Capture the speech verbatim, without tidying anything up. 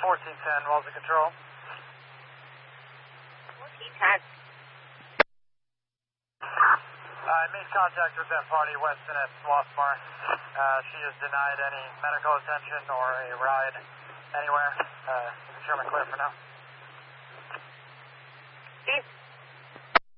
fourteen ten, Wellesley Control. fourteen ten. I made contact with that party, Weston, at Swarthmore. Uh, she has denied any medical attention or a ride anywhere. Uh, determined clear for now.